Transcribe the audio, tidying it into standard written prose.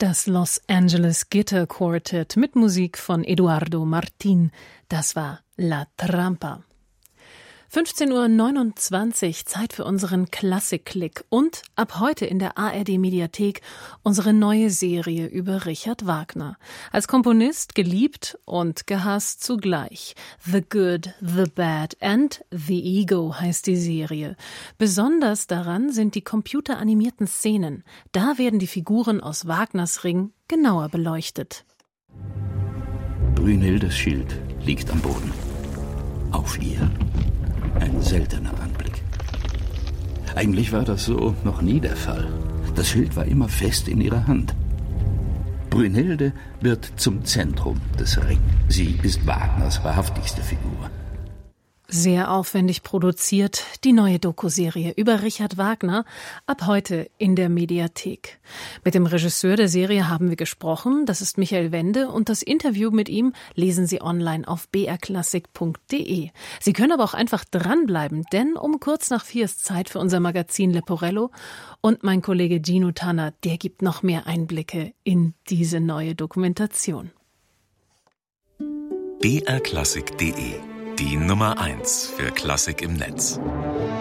Das Los Angeles Guitar Quartet mit Musik von Eduardo Martín. Das war La Trampa. 15:29 Uhr, Zeit für unseren Klassik-Klick und ab heute in der ARD-Mediathek unsere neue Serie über Richard Wagner. Als Komponist geliebt und gehasst zugleich. The Good, The Bad and The Ego heißt die Serie. Besonders daran sind die computeranimierten Szenen. Da werden die Figuren aus Wagners Ring genauer beleuchtet. Brünnhildes Schild liegt am Boden. Auf ihr ein seltener Anblick. Eigentlich war das so noch nie der Fall. Das Schild war immer fest in ihrer Hand. Brünnhilde wird zum Zentrum des Ring. Sie ist Wagners wahrhaftigste Figur. Sehr aufwendig produziert, die neue Doku-Serie über Richard Wagner, ab heute in der Mediathek. Mit dem Regisseur der Serie haben wir gesprochen, das ist Michael Wende, und das Interview mit ihm lesen Sie online auf brklassik.de. Sie können aber auch einfach dranbleiben, denn um 3:45 ist Zeit für unser Magazin Leporello und mein Kollege Gino Tanner, der gibt noch mehr Einblicke in diese neue Dokumentation. brklassik.de, die Nummer 1 für Klassik im Netz.